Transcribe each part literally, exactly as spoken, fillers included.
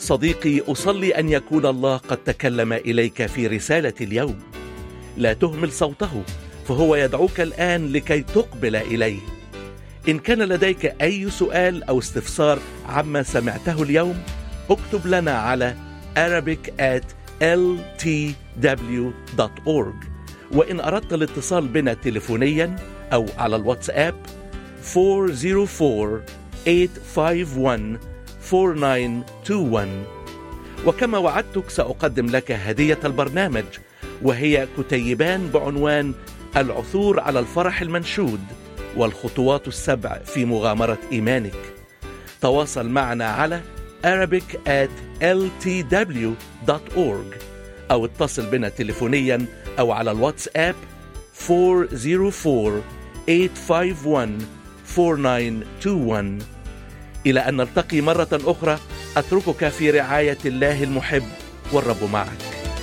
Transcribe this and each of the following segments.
صديقي، أصلي أن يكون الله قد تكلم إليك في رسالة اليوم. لا تهمل صوته، فهو يدعوك الآن لكي تقبل إليه. إن كان لديك أي سؤال أو استفسار عما سمعته اليوم، اكتب لنا على arabic at l t w dot org. وإن أردت الاتصال بنا تليفونيا أو على الواتساب four zero four eight five one four nine two one. وكما وعدتك سأقدم لك هدية البرنامج، وهي كتيبان بعنوان العثور على الفرح المنشود والخطوات السبع في مغامرة إيمانك. تواصل معنا على arabic at l t w dot org أو اتصل بنا تليفونيا أو على الواتساب four zero four eight five one four nine two one. إلى أن نلتقي مرة أخرى، أتركك في رعاية الله المحب، والرب معك.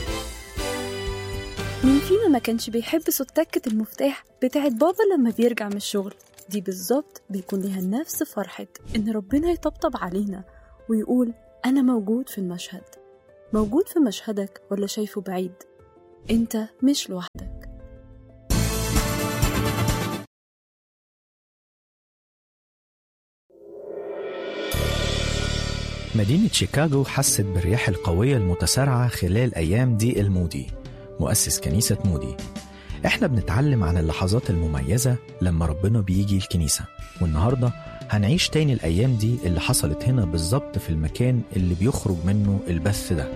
مين فينا ما كانش بيحب صوت تكة المفتاح بتاعت بابا لما بيرجع من الشغل؟ دي بالظبط بيكون لها نفس فرحة إن ربنا يطبطب علينا ويقول أنا موجود في المشهد. موجود في مشهدك ولا شايفه بعيد؟ أنت مش لوحدك. مدينة شيكاغو حست بالرياح القوية المتسارعة خلال أيام دي المودي، مؤسس كنيسة مودي. احنا بنتعلم عن اللحظات المميزة لما ربنا بيجي الكنيسة، والنهاردة هنعيش تاني الأيام دي اللي حصلت هنا بالظبط في المكان اللي بيخرج منه البث ده.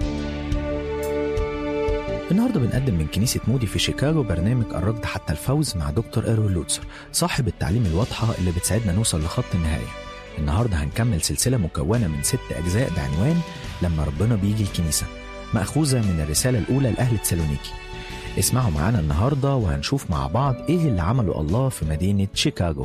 النهاردة بنقدم من كنيسة مودي في شيكاغو برنامج الركض حتى الفوز مع دكتور إيروين لوتسر، صاحب التعليم الواضحة اللي بتساعدنا نوصل لخط النهاية. النهاردة هنكمل سلسلة مكونة من ست أجزاء بعنوان لما ربنا بيجي الكنيسة، مأخوذة من الرسالة الأولى لأهل تسالونيكي. اسمعوا معانا النهاردة وهنشوف مع بعض إيه اللي عمله الله في مدينة شيكاغو.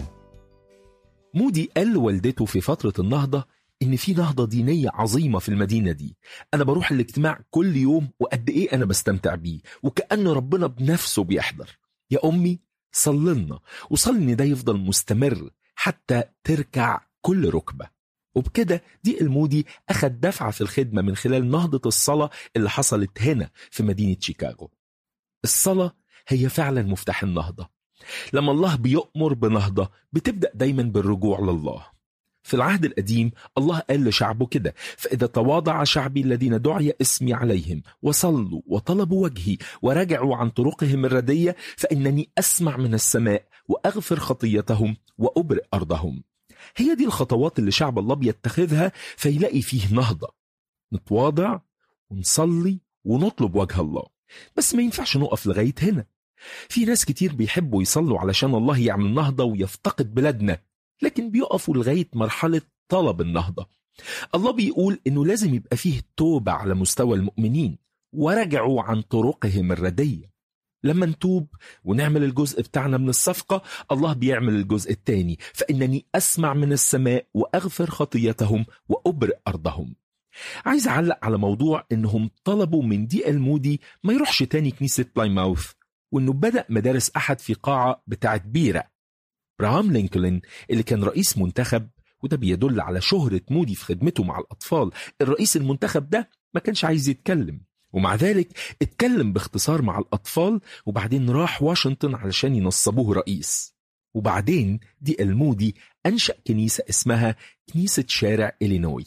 مودي قال لوالدته في فترة النهضة إن في نهضة دينية عظيمة في المدينة دي. أنا بروح الاجتماع كل يوم وقد إيه أنا بستمتع بيه، وكأن ربنا بنفسه بيحضر. يا أمي صللنا وصل إن ده يفضل مستمر حتى تركع كل ركبة. وبكده دي المودي أخذ دفعة في الخدمة من خلال نهضة الصلاة اللي حصلت هنا في مدينة شيكاغو. الصلاة هي فعلا مفتاح النهضة. لما الله بيؤمر بنهضة بتبدأ دايما بالرجوع لله. في العهد القديم الله قال لشعبه كده: فإذا تواضع شعبي الذين دعي اسمي عليهم وصلوا وطلبوا وجهي ورجعوا عن طرقهم الردية فإنني أسمع من السماء وأغفر خطيتهم وأبرئ أرضهم. هي دي الخطوات اللي شعب الله بيتخذها فيلاقي فيه نهضة. نتواضع ونصلي ونطلب وجه الله. بس ما ينفعش نقف لغاية هنا. في ناس كتير بيحبوا يصلوا علشان الله يعمل نهضة ويفتقد بلادنا، لكن بيقفوا لغاية مرحلة طلب النهضة. الله بيقول إنه لازم يبقى فيه توبة على مستوى المؤمنين ورجعوا عن طرقهم الردية. لما نتوب ونعمل الجزء بتاعنا من الصفقة، الله بيعمل الجزء التاني: فإنني أسمع من السماء وأغفر خطيتهم وأبرئ أرضهم. عايز أعلق على موضوع إنهم طلبوا من دي المودي ما يروحش تاني كنيسة بلايماوث، وإنه بدأ مدارس أحد في قاعة بتاعت بيرة. براهام لينكولن اللي كان رئيس منتخب، وده بيدل على شهرة مودي في خدمته مع الأطفال، الرئيس المنتخب ده ما كانش عايز يتكلم، ومع ذلك اتكلم باختصار مع الأطفال، وبعدين راح واشنطن علشان ينصبوه رئيس. وبعدين دي المودي أنشأ كنيسة اسمها كنيسة شارع إلينوي.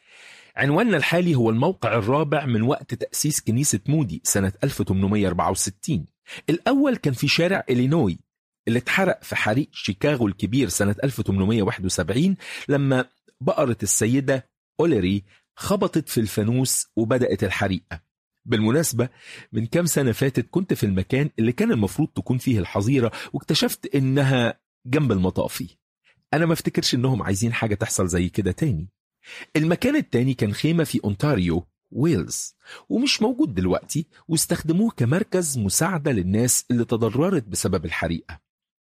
عنواننا الحالي هو الموقع الرابع من وقت تأسيس كنيسة مودي سنة ألف وثمانمائة وأربعة وستين. الأول كان في شارع إلينوي اللي اتحرق في حريق شيكاغو الكبير سنة ألف وثمانمائة وواحد وسبعين لما بقرة السيدة أوليري خبطت في الفانوس وبدأت الحريقة. بالمناسبة من كام سنة فاتت كنت في المكان اللي كان المفروض تكون فيه الحظيرة، واكتشفت إنها جنب المطافي. أنا ما افتكرش إنهم عايزين حاجة تحصل زي كده تاني. المكان التاني كان خيمة في أونتاريو ويلز، ومش موجود دلوقتي، واستخدموه كمركز مساعدة للناس اللي تضررت بسبب الحريقة.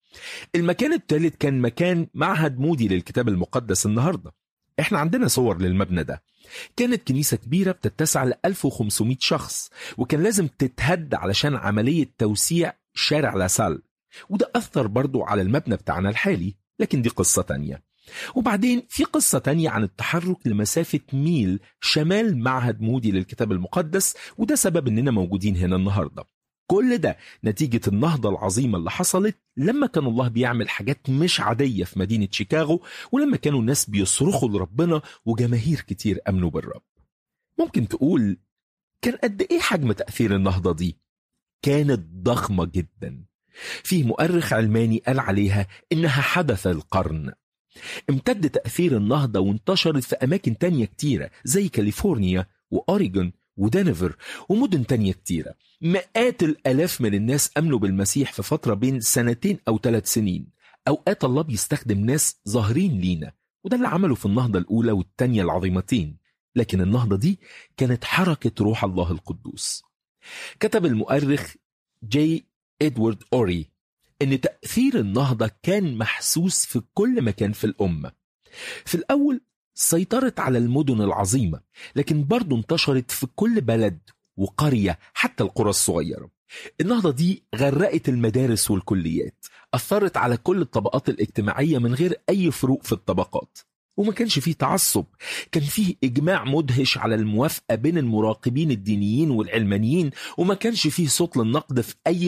المكان الثالث كان مكان معهد مودي للكتاب المقدس. النهاردة احنا عندنا صور للمبنى ده. كانت كنيسة كبيرة بتتسع ل ألف وخمسمائة شخص، وكان لازم تتهد علشان عملية توسيع شارع لاسال، وده أثر برضو على المبنى بتاعنا الحالي، لكن دي قصة تانية. وبعدين في قصة تانية عن التحرك لمسافة ميل شمال معهد مودي للكتاب المقدس، وده سبب اننا موجودين هنا النهاردة. كل ده نتيجة النهضة العظيمة اللي حصلت لما كان الله بيعمل حاجات مش عادية في مدينة شيكاغو، ولما كانوا الناس بيصرخوا لربنا وجماهير كتير أمنوا بالرب. ممكن تقول كان قد إيه حجم تأثير النهضة دي؟ كانت ضخمة جدا. فيه مؤرخ علماني قال عليها إنها حدث القرن. امتد تأثير النهضة وانتشرت في أماكن تانية كتيرة زي كاليفورنيا وأوريغون ودنفر ومدن تانية كتيرة. مئات الألاف من الناس أمنوا بالمسيح في فترة بين سنتين أو ثلاث سنين. أوقات الله بيستخدم ناس ظاهرين لينا، وده اللي عمله في النهضة الأولى والتانية العظيمتين. لكن النهضة دي كانت حركة روح الله القدوس. كتب المؤرخ جي إدوارد أوري إن تأثير النهضة كان محسوس في كل مكان في الأمة. في الأول سيطرت على المدن العظيمة، لكن برضو انتشرت في كل بلد وقرية حتى القرى الصغيرة. النهضة دي غرقت المدارس والكليات، أثرت على كل الطبقات الاجتماعية من غير أي فروق في الطبقات. وما كانش فيه تعصب، كان فيه إجماع مدهش على الموافقة بين المراقبين الدينيين والعلمانيين، وما كانش فيه صوت للنقد في أي